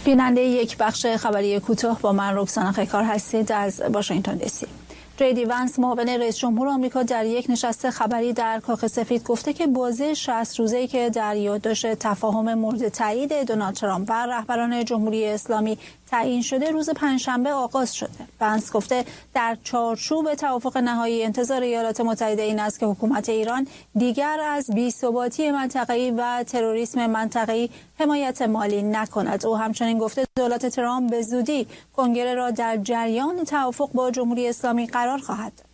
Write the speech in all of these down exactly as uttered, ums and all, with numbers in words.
بیننده یک بخش خبری کوتاه با من رکسانا خیکار هستید از واشنگتن دی سی. جی دی وانس معاون رئیس جمهور آمریکا در یک نشست خبری در کاخ سفید گفته که بازه شصت روزه‌ای که در یادداشت تفاهم مورد تایید دونالد ترامپ و رهبران جمهوری اسلامی تعیین شده روز پنجشنبه آغاز شده. وانس گفته در چارچوب توافق نهایی انتظار ایالات متحده این است که حکومت ایران دیگر از بی‌ثباتی منطقه‌ای و تروریسم منطقه‌ای حمایت مالی نکند. او همچنین گفته دولت ترامپ به زودی کنگره را در جریان توافق با جمهوری اسلامی قرار خواهد داد.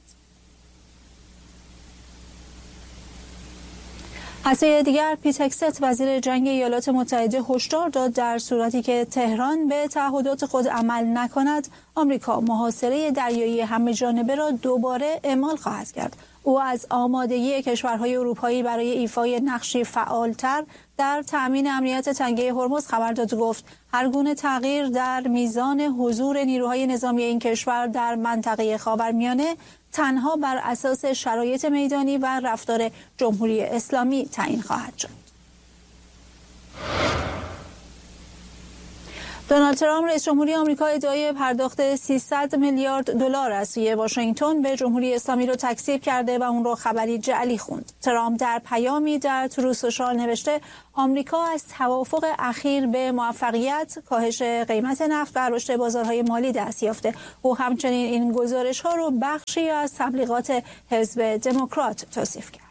از سوی دیگر پیت هگست وزیر جنگ ایالات متحده هشدار داد در صورتی که تهران به تعهدات خود عمل نکند آمریکا محاصره دریایی همه‌جانبه را دوباره اعمال خواهد کرد. او از آمادگی کشورهای اروپایی برای ایفای نقشی فعالتر در تأمین امنیت تنگه هرمز خبر داد و گفت هر گونه تغییر در میزان حضور نیروهای نظامی این کشور در منطقه خاورمیانه تنها بر اساس شرایط میدانی و رفتار جمهوری اسلامی تعیین خواهد شد. دونالد ترامپ رئیس جمهوری آمریکا ادعای پرداخت سیصد میلیارد دلار از سوی واشنگتن به جمهوری اسلامی را تکذیب کرده و اون را خبری جعلی خوند. ترامپ در پیامی در ترو سوشال نوشته آمریکا از توافق اخیر به موفقیت، کاهش قیمت نفت و رشد بازارهای مالی دست یافته. او همچنین این گزارش‌ها را بخشی از تبلیغات حزب دموکرات توصیف کرد.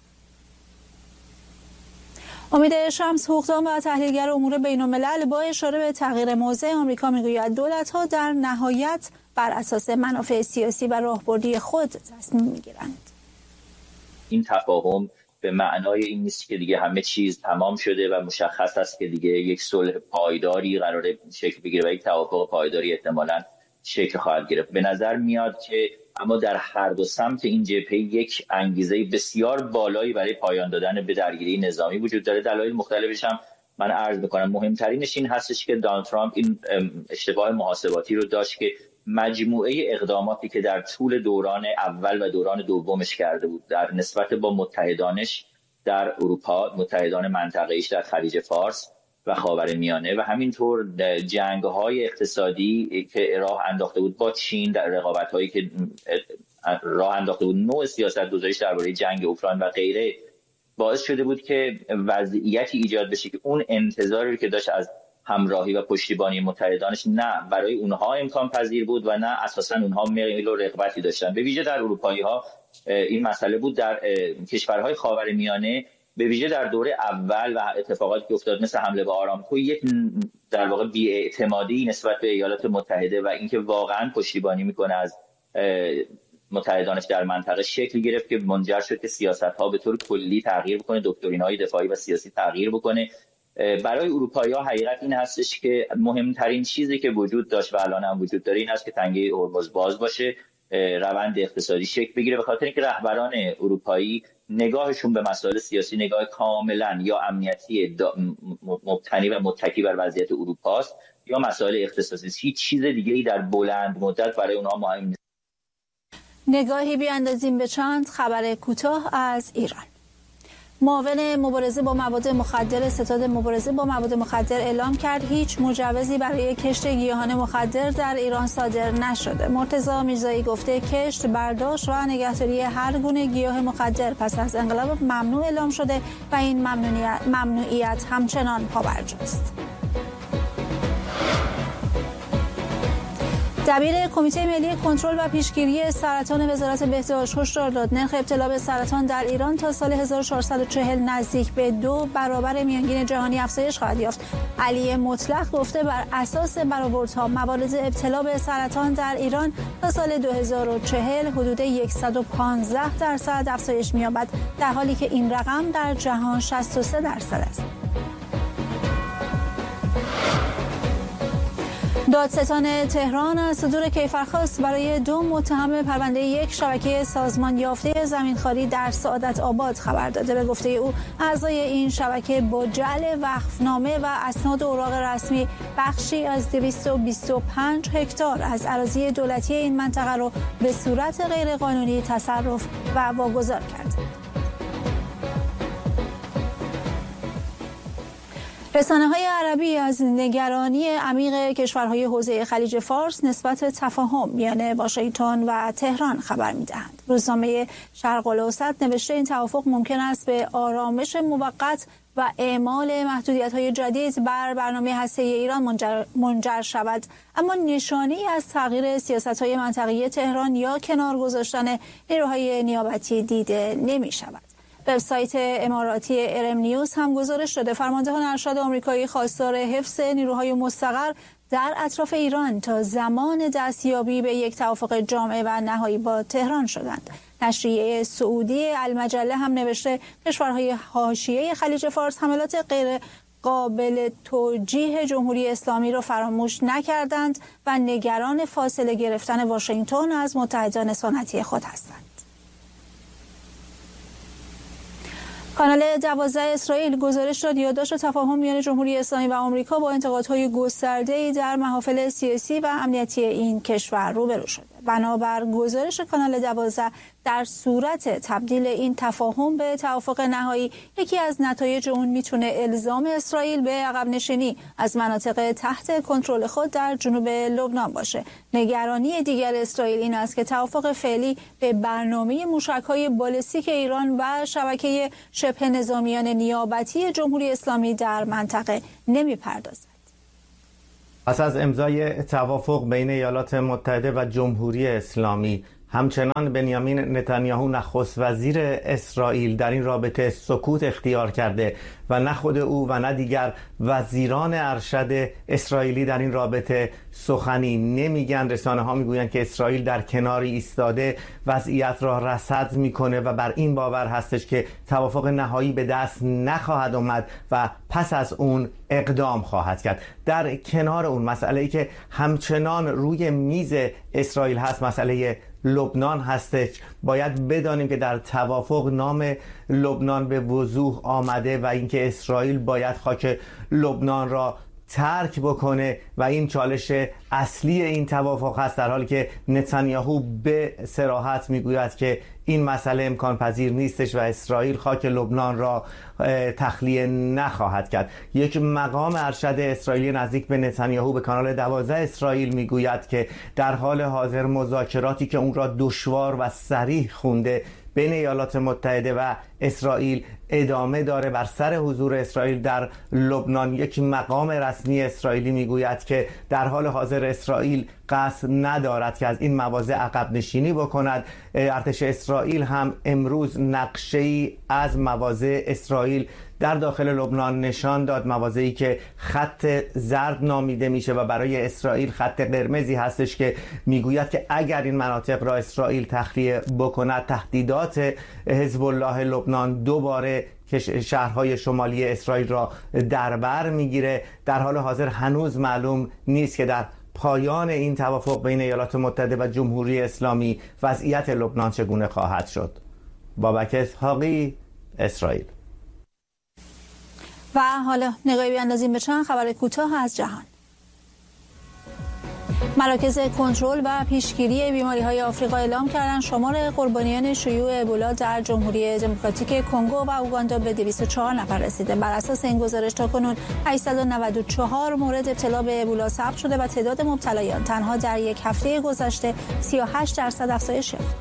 امید شمس حقوقدان و تحلیلگر امور بین‌الملل با اشاره به تغییر موضع آمریکا میگوید دولت‌ها در نهایت بر اساس منافع سیاسی و راهبردی خود تصمیم میگیرند. این تفاهم به معنای این نیست که دیگه همه چیز تمام شده و مشخص است که دیگه یک صلح پایداری قراره شکل بگیره و یک توافق پایداری احتمالاً شکل خواهد گرفت. به نظر میاد که اما در هر دو سمت این جبهه یک انگیزه بسیار بالایی برای پایان دادن به درگیری نظامی وجود داره. دلایل مختلفش هم من عرض میکنم. مهمترینش این هستش که دونالد ترامپ این اشتباه محاسباتی رو داشت که مجموعه اقداماتی که در طول دوران اول و دوران دومش کرده بود در نسبت با متحدانش در اروپا، متحدان منطقه‌ایش در خلیج فارس و خاورمیانه و همینطور جنگ‌های اقتصادی که راه انداخته بود با چین، در رقابت‌هایی که راه انداخته بود، نوع سیاست‌گذاریش درباره جنگ اوکراین و غیره باعث شده بود که وضعیتی ایجاد بشه که اون انتظاری که داشت از همراهی و پشتیبانی متحدانش نه برای اونها امکان پذیر بود و نه اساساً اونها میل و رغبتی داشتن. به ویژه در اروپایی‌ها این مسئله بود. در کشورهای خاورمیانه به ویژه در دوره اول و اتفاقاتی که افتاد مثل حمله به آرامکو یک در واقع بی‌اعتمادی نسبت به ایالات متحده و اینکه واقعا پشتیبانی میکنه از متحدانش در منطقه شکل گرفت که منجر شد که سیاست‌ها به طور کلی تغییر بکنه، دکترین‌های دفاعی و سیاسی تغییر بکنه. برای اروپایی‌ها حقیقت این هستش که مهمترین چیزی که وجود داشت و الان هم وجود داره این است که تنگه هرمز باز باشه، روند اقتصادی شکل بگیره، به خاطر اینکه رهبران اروپایی نگاهشون به مسائل سیاسی نگاه کاملا یا امنیتی مبتنی و متکی بر وضعیت اروپا است یا مسائل اقتصادی. هیچ چیز دیگه‌ای در بلند مدت برای اونها مهم نیست. نگاهی بیاندازیم به چند خبر کوتاه از ایران. معاون مبارزه با مواد مخدر ستاد مبارزه با مواد مخدر اعلام کرد هیچ مجوزی برای کشت گیاهان مخدر در ایران صادر نشده. مرتضی میرزایی گفته کشت، برداشت و نگهداری هر گونه گیاه مخدر پس از انقلاب ممنوع اعلام شده و این ممنوعیت, ممنوعیت همچنان پابرجاست. دبیر کمیته ملی کنترل و پیشگیری سرطان وزارت بهداشت هشدار داد نرخ ابتلا به سرطان در ایران تا سال هزار و چهارصد و چهل نزدیک به دو برابر میانگین جهانی افزایش خواهد یافت. علی مطلق گفته بر اساس برآوردها موارد ابتلا به سرطان در ایران تا سال دو هزار و چهل حدود صد و پانزده درصد افزایش می‌یابد، در حالی که این رقم در جهان شصت و سه درصد است. دادستان تهران از صدور کیفرخواست برای دو متهم پرونده یک شبکه سازمان یافته زمینخواری در سعادت آباد خبر داده. به گفته او اعضای این شبکه با جعل وقفنامه و اسناد اوراق رسمی بخشی از دویست و بیست و پنج هکتار از اراضی دولتی این منطقه را به صورت غیرقانونی تصرف و واگذار کرد. رسانه‌های عربی از نگرانی عمیق کشورهای حوزه خلیج فارس نسبت تفاهم میان واشنگتن و تهران خبر می‌دهند. روزنامه شرق الاوسط نوشته این توافق ممکن است به آرامش موقت و اعمال محدودیت‌های جدید بر برنامه هسته‌ای ایران منجر, منجر شود، اما نشانه‌ای از تغییر سیاست‌های منطقه‌ای تهران یا کنار گذاشتن نیروهای نیابتی دیده نمی‌شود. وبسایت اماراتی ارم نیوز هم گزارش داده فرماندهان ارشد آمریکایی خواستار حفظ نیروهای مستقر در اطراف ایران تا زمان دستیابی به یک توافق جامع و نهایی با تهران شدند. نشریه سعودی المجله هم نوشته کشورهای حاشیه خلیج فارس حملات غیر قابل توجیه جمهوری اسلامی را فراموش نکردند و نگران فاصله گرفتن واشنگتن از متحدان سنتی خود هستند. کانال دوازده اسرائیل گزارش داد یادداشت تفاهم میان جمهوری اسلامی و آمریکا با انتقادهای گسترده‌ای در محافل سیاسی و امنیتی این کشور روبرو شده. بنابر گزارش کانال دوازده در صورت تبدیل این تفاهم به توافق نهایی، یکی از نتایج اون میتونه الزام اسرائیل به عقب نشینی از مناطق تحت کنترل خود در جنوب لبنان باشه. نگرانی دیگر اسرائیل این است که توافق فعلی به برنامه موشک‌های بالستیک ایران و شبکه شبه نظامیان نیابتی جمهوری اسلامی در منطقه نمیپردازد. پس از امضای توافق بین ایالات متحده و جمهوری اسلامی، همچنان بنیامین نتانیاهو نخست وزیر اسرائیل در این رابطه سکوت اختیار کرده و نه خود او و نه دیگر وزیران ارشد اسرائیلی در این رابطه سخنی نمیگن. رسانه ها میگویند که اسرائیل در کناری ایستاده، وضعیت را رصد میکنه و بر این باور هستش که توافق نهایی به دست نخواهد آمد و پس از اون اقدام خواهد کرد. در کنار اون مسئله‌ای که همچنان روی میز اسرائیل هست مسئله لبنان هستش. باید بدانیم که در توافق نام لبنان به وضوح آمده و اینکه اسرائیل باید خاک لبنان را ترک بکنه و این چالش اصلی این توافق هست، در حالی که نتانیاهو به صراحت میگوید که این مسئله امکان پذیر نیستش و اسرائیل خاک لبنان را تخلیه نخواهد کرد. یک مقام ارشد اسرائیلی نزدیک به نتانیاهو به کانال دوازده اسرائیل میگوید که در حال حاضر مذاکراتی که اون را دشوار و صریح خونده بین ایالات متحده و اسرائیل ادامه داره. بر سر حضور اسرائیل در لبنان یک مقام رسمی اسرائیلی میگوید که در حال حاضر اسرائیل قصد ندارد که از این مواضع عقب نشینی بکند. ارتش اسرائیل هم امروز نقشه‌ای از مواضع اسرائیل در داخل لبنان نشان داد، مواضعی که خط زرد نامیده میشه و برای اسرائیل خط قرمزی هستش که میگوید که اگر این مناطق را اسرائیل تخلیه بکند، تهدیدات حزب الله لبنان دوباره که شهرهای شمالی اسرائیل را در بر میگیره. در حال حاضر هنوز معلوم نیست که در پایان این توافق بین ایالات متحده و جمهوری اسلامی وضعیت لبنان چگونه خواهد شد. بابک اسحاقی، اسرائیل. و حالا نگاهی بیاندازیم به چند خبر کوتاه از جهان. مراکز کنترل و پیشگیری بیماری‌های آفریقا اعلام کردند شمار قربانیان شیوع ابولا در جمهوری دموکراتیک کنگو و اوگاندا به دویست و چهار نفر رسیده. بر اساس این گزارش تاکنون هشتصد و نود و چهار مورد ابتلا به ابولا ثبت شده و تعداد مبتلایان تنها در یک هفته گذشته سی و هشت درصد افزایش یافت.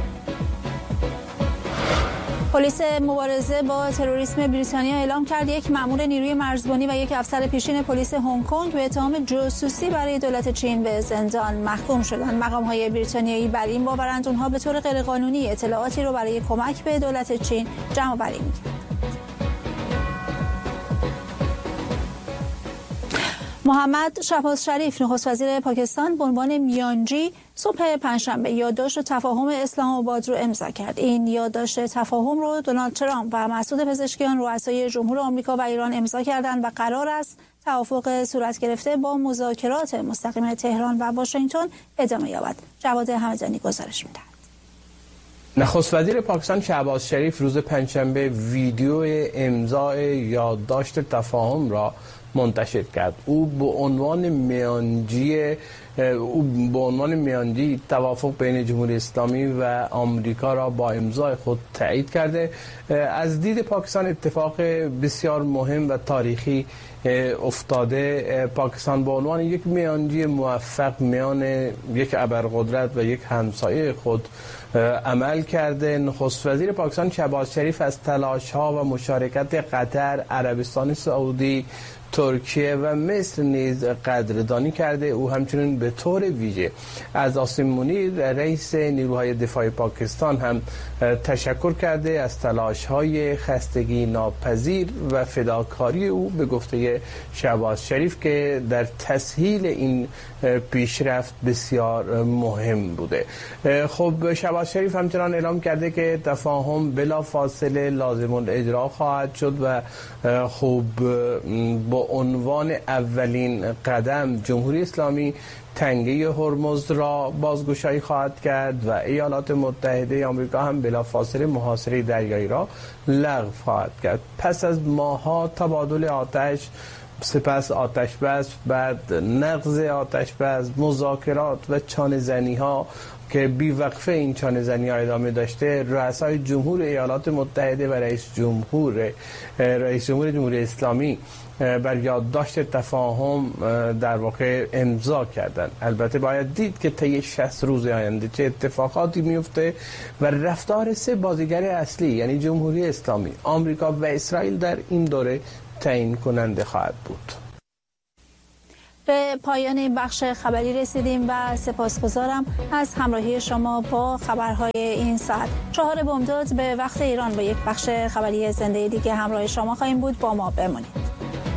پلیس مبارزه با تروریسم بریتانیا اعلام کرد یک مأمور نیروی مرزبانی و یک افسر پیشین پلیس هنگ کنگ به اتهام جاسوسی برای دولت چین به زندان محکوم شدند. مقام‌های بریتانیایی بر این باورند اونها به طور غیرقانونی اطلاعاتی رو برای کمک به دولت چین جمع‌آوری می‌کردند. محمد شهباز شریف نخست وزیر پاکستان به عنوان میانجی صبح پنجشنبه یادداشت تفاهم اسلام آباد رو امضا کرد. این یادداشت تفاهم رو دونالد ترامپ و مسعود پزشکیان رؤسای جمهور آمریکا و ایران امضا کردند و قرار است توافق صورت گرفته با مذاکرات مستقیم تهران و واشنگتن ادامه یابد. جواد همدانی گزارش می‌دهد. نخست وزیر پاکستان شهباز شریف روز پنجشنبه ویدیو امضای یادداشت تفاهم را منتشر کرد. او به عنوان میانجی او به عنوان میانجی توافق بین جمهوری اسلامی و آمریکا را با امضای خود تایید کرده. از دید پاکستان اتفاق بسیار مهم و تاریخی افتاده، پاکستان به عنوان یک میانجی موفق میان یک ابرقدرت و یک همسایه خود عمل کرده. نخست وزیر پاکستان شهباز شریف از تلاش‌ها و مشارکت قطر، عربستان سعودی، ترکیه و مصر نیز قدردانی کرده. او همچنین به طور ویژه از آسیم منیر رئیس نیروهای دفاعی پاکستان هم تشکر کرده از تلاش‌های خستگی ناپذیر و فداکاری او به گفته شهباز شریف که در تسهیل این پیشرفت بسیار مهم بوده. خب شهباز شریف همچنان اعلام کرده که تفاهم بلا فاصله لازم الاجرا خواهد شد و خب با عنوان اولین قدم جمهوری اسلامی تنگه هرمز را بازگشایی خواهد کرد و ایالات متحده آمریکا هم بلافاصله محاصره دریایی را لغو خواهد کرد. پس از ماه‌ها تبادل آتش، سپس آتش بس، بعد نقض آتش بس، مذاکرات و چانه زنی ها که بی وقفه این چانه زنی ها ادامه داشته، رؤسای جمهور ایالات متحده و رئیس جمهور رئیس جمهور جمهوری اسلامی بر یادداشت تفاهم در واقع امضا کردند. البته باید دید که طی شصت روز آینده چه اتفاقاتی میفته و رفتار سه بازیگر اصلی یعنی جمهوری اسلامی، آمریکا و اسرائیل در این دوره تعیین کننده خواهد بود. به پایان این بخش خبری رسیدیم و سپاسگزارم از همراهی شما با خبرهای این ساعت. چهار بامداد به وقت ایران با یک بخش خبری زنده دیگه همراه شما خواهیم بود. با ما بمانید.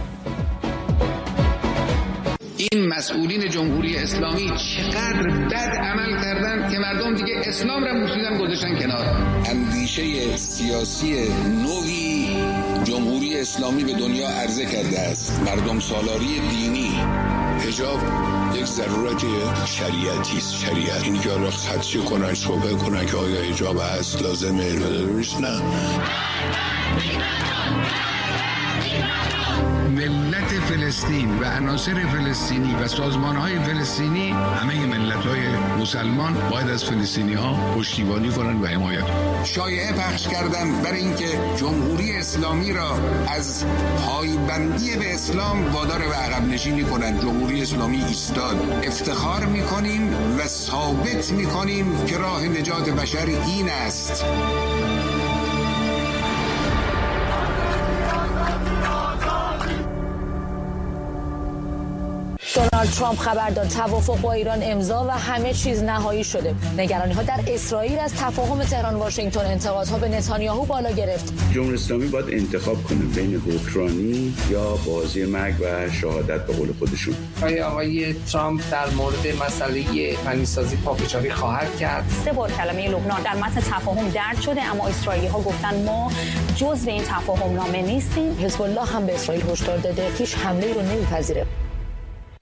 این مسئولین جمهوری اسلامی چقدر بد عمل کردن که مردم دیگه اسلام را مسلم گذاشتن کنار. اندیشه سیاسی نوعی جمهوری اسلامی به دنیا عرضه کرده است. مردم سالاری دینی، حجاب یک ضرورت شریعتی است. شریعت اینی که حالا خدشه کنن، شبه کنن که آیا حجاب هست لازمه روش نه. ملت فلسطین و عناصر فلسطینی و سازمان‌های فلسطینی، همه ملت‌های مسلمان باید از فلسطینی‌ها پشتیبانی کنند و حمایت کنند. شایعه پخش کردن برای اینکه جمهوری اسلامی را از پایبندی به اسلام وادار به عقب نشینی کنند. جمهوری اسلامی ایستاد. افتخار می‌کنیم و ثابت می‌کنیم که راه نجات بشر این است. دونالد ترامپ خبر داد توافق با ایران امضا و همه چیز نهایی شده. نگرانی‌ها در اسرائیل از تفاهم تهران واشنگتن، انتقادها به نتانیاهو بالا گرفت. جمهوری اسلامی باید انتخاب کنه بین حکمرانی یا بازی مرگ و شهادت به قول خودشون. آیا آقای ترامپ در مورد مسئله غنیسازی پافشاری خواهد کرد؟ سه بار کلمه لبنان در متن تفاهم درج شده، اما اسرائیلی‌ها گفتن ما جزو این تفاهم نامه نیستیم. حزب الله هم به اسرائیل هشدار داده هیچ حمله‌ای رو نمی‌پذیره.